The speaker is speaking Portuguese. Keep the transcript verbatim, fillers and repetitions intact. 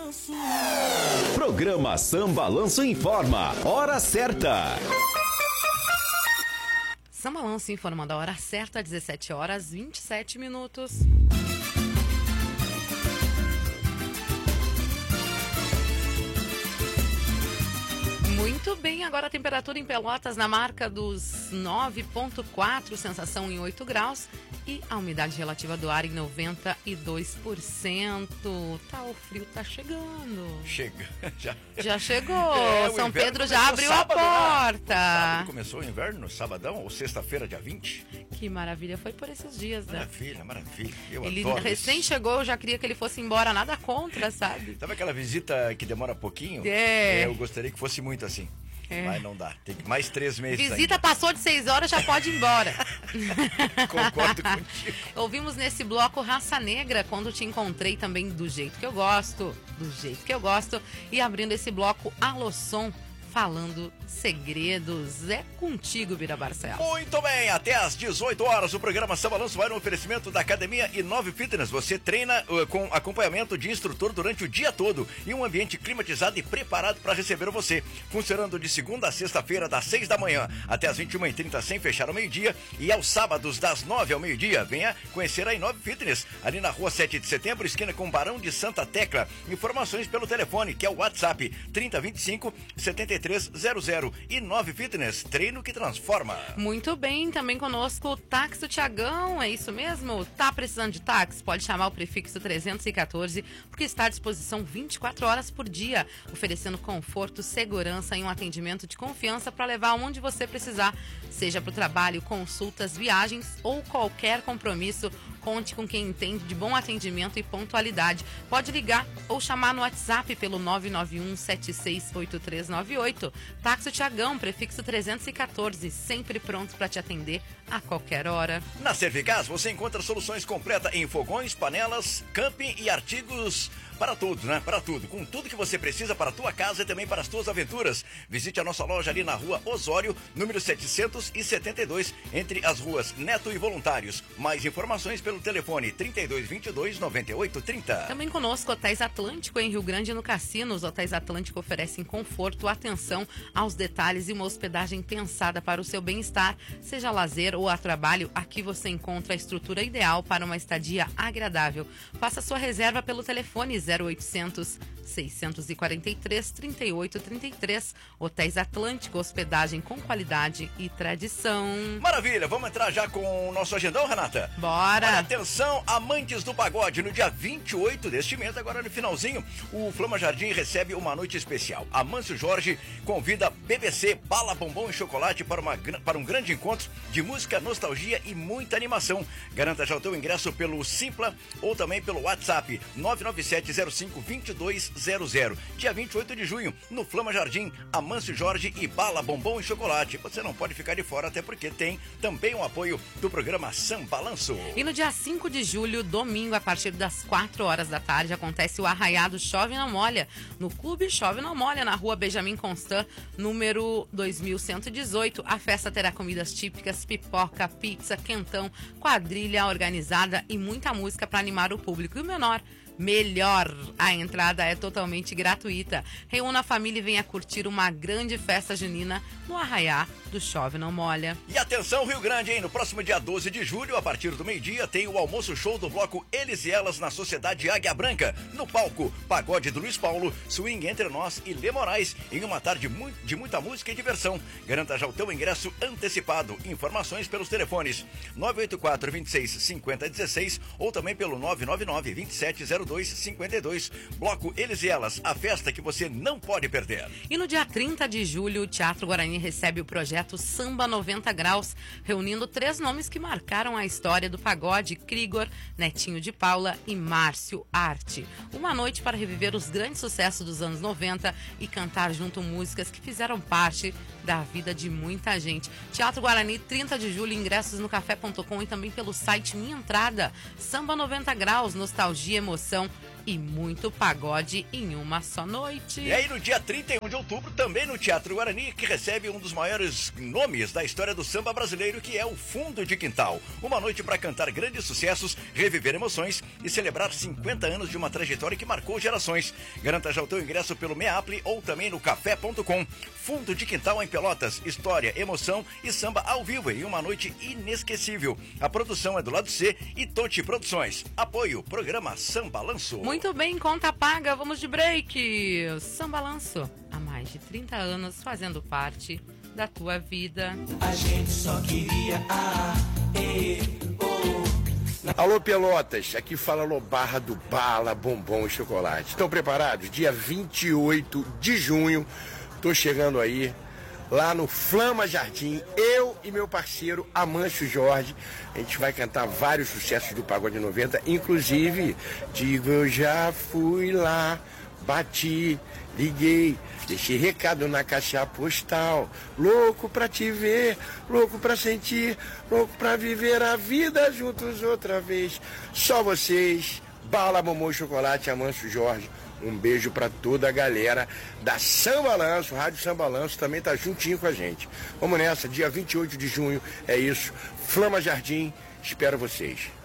Programa Samba Balanço informa. Hora certa. Samba Balanço informando a hora certa, dezessete horas e vinte e sete minutos. Muito bem, agora a temperatura em Pelotas na marca dos nove vírgula quatro, sensação em oito graus e a umidade relativa do ar em noventa e dois por cento. Tá, o frio tá chegando. Chega. Já, já chegou. É, São Pedro já abriu sábado, a porta. Né? Sábado começou o inverno, sabadão ou sexta-feira, dia vinte. Que maravilha, foi por esses dias, né? Maravilha, maravilha. Eu ele adoro recém isso. chegou, eu já queria que ele fosse embora, nada contra, sabe? Sabe aquela visita que demora pouquinho? É. Eu gostaria que fosse muito assim. É. Mas não dá, tem mais três meses. Visita ainda. Passou de seis horas, já pode ir embora. Concordo contigo. Ouvimos nesse bloco Raça Negra, Quando Te Encontrei, também do jeito que eu gosto, do jeito que eu gosto. E abrindo esse bloco, Alô Som, Falando Segredos. É contigo, Bira Barcelos. Muito bem, até às dezoito horas o programa Samba Balanço vai no oferecimento da Academia Inove Fitness. Você treina uh, com acompanhamento de instrutor durante o dia todo e um ambiente climatizado e preparado para receber você. Funcionando de segunda a sexta-feira, das seis da manhã até às vinte e uma e trinta, sem fechar ao meio-dia. E aos sábados, das nove ao meio-dia. Venha conhecer a Inove Fitness, ali na rua sete de setembro, esquina com Barão de Santa Tecla. Informações pelo telefone, que é o WhatsApp trinta, vinte e cinco, setenta e três zero zero. Inove Fitness, treino que transforma. Muito bem, também conosco o táxi do Tiagão, é isso mesmo? Tá precisando de táxi? Pode chamar o prefixo trezentos e quatorze, porque está à disposição vinte e quatro horas por dia, oferecendo conforto, segurança e um atendimento de confiança para levar onde você precisar, seja para o trabalho, consultas, viagens ou qualquer compromisso. Conte com quem entende de bom atendimento e pontualidade. Pode ligar ou chamar no WhatsApp pelo nove nove um, sete seis oito três nove oito. Táxi Tiagão, prefixo trezentos e quatorze, sempre pronto para te atender a qualquer hora. Na Servigás você encontra soluções completas em fogões, panelas, camping e artigos para tudo, né? Para tudo. Com tudo que você precisa para a tua casa e também para as tuas aventuras. Visite a nossa loja ali na rua Osório, número setecentos e setenta e dois, entre as ruas Neto e Voluntários. Mais informações pelo telefone trinta e dois, vinte e dois, noventa e oito, trinta. Também conosco Hotéis Atlântico em Rio Grande, no Cassino. Os Hotéis Atlântico oferecem conforto, atenção aos detalhes e uma hospedagem pensada para o seu bem-estar. Seja lazer ou a trabalho, aqui você encontra a estrutura ideal para uma estadia agradável. Faça sua reserva pelo telefone zero oitocentos, seiscentos e quarenta e três, trinta e oito trinta e três. Hotéis Atlântico, hospedagem com qualidade e tradição. Maravilha, vamos entrar já com o nosso agendão, Renata? Bora! Olha, atenção, amantes do pagode, no dia vinte e oito deste mês, agora no finalzinho, o Flama Jardim recebe uma noite especial. Amâncio Jorge convida B B C, Bala, Bombom e Chocolate para, uma, para um grande encontro de música, nostalgia e muita animação. Garanta já o teu ingresso pelo Simpla ou também pelo WhatsApp nove nove sete zero cinco, dois dois zero zero. Dia vinte e oito de junho, no Flama Jardim, Amâncio Jorge e Bala, Bombom e Chocolate. Você não pode ficar de fora, até porque tem também o apoio do programa Samba Balanço. E no dia cinco de julho, domingo, a partir das quatro horas da tarde, acontece o Arraiado Chove Não Molha, no Clube Chove Não Molha, na rua Benjamin Constant, número dois mil cento e dezoito. A festa terá comidas típicas, pipoca, pizza, quentão, quadrilha organizada e muita música para animar o público. E o menor, melhor, a entrada é totalmente gratuita. Reúna a família e venha curtir uma grande festa junina no Arraiá do Chove Não Molha. E atenção, Rio Grande, hein? No próximo dia doze de julho, a partir do meio-dia, tem o almoço show do bloco Eles e Elas na Sociedade Águia Branca. No palco, pagode do Luiz Paulo, swing Entre Nós e Lê Moraes, em uma tarde mu- de muita música e diversão. Garanta já o teu ingresso antecipado. Informações pelos telefones nove oito quatro, vinte e seis, cinquenta, dezesseis ou também pelo nove nove nove, vinte e sete, zero dois, cinquenta e dois. Bloco Eles e Elas, a festa que você não pode perder. E no dia trinta de julho, o Teatro Guarani recebe o projeto Samba noventa Graus, reunindo três nomes que marcaram a história do pagode: Krigor, Netinho de Paula e Márcio Arte. Uma noite para reviver os grandes sucessos dos anos noventa e cantar junto músicas que fizeram parte da vida de muita gente. Teatro Guarani, trinta de julho, ingressos no café ponto com e também pelo site Minha Entrada. Samba noventa Graus, nostalgia, emoção e muito pagode em uma só noite. E aí no dia trinta e um de outubro, também no Teatro Guarani, que recebe um dos maiores nomes da história do samba brasileiro, que é o Fundo de Quintal. Uma noite para cantar grandes sucessos, reviver emoções e celebrar cinquenta anos de uma trajetória que marcou gerações. Garanta já o teu ingresso pelo Meapli ou também no café ponto com. Fundo de Quintal em Pelotas, história, emoção e samba ao vivo em uma noite inesquecível. A produção é do Lado C e Toti Produções. Apoio, programa Sambalanço. Muito bem, conta paga, vamos de break. Sambalanço, há mais de trinta anos fazendo parte da tua vida. A gente só queria a, e, o. Alô Pelotas, aqui fala Lobarra do Bala, Bombom e Chocolate. Estão preparados? Dia vinte e oito de junho, tô chegando aí, lá no Flama Jardim, eu e meu parceiro Amâncio Jorge. A gente vai cantar vários sucessos do Pagode noventa, inclusive Digo Eu Já Fui Lá, Bati, Liguei, deixei recado na caixa postal. Louco pra te ver, louco pra sentir, louco pra viver a vida juntos outra vez. Só vocês, Bala, Bombom e Chocolate, Amâncio Jorge. Um beijo pra toda a galera da Sambalanço, Rádio Sambalanço também tá juntinho com a gente. Vamos nessa, dia vinte e oito de junho, é isso. Flama Jardim, espero vocês.